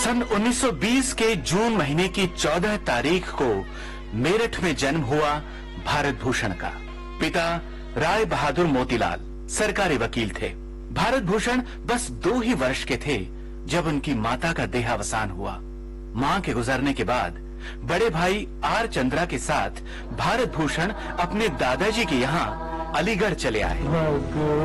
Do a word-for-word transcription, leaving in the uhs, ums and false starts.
सन उन्नीस सौ बीस के जून महीने की चौदह तारीख को मेरठ में जन्म हुआ भारत भूषण का। पिता राय बहादुर मोतीलाल सरकारी वकील थे। भारत भूषण बस दो ही वर्ष के थे जब उनकी माता का देहावसान हुआ। मां के गुजरने के बाद बड़े भाई आर चंद्रा के साथ भारत भूषण अपने दादाजी के यहाँ अलीगढ़ चले आए।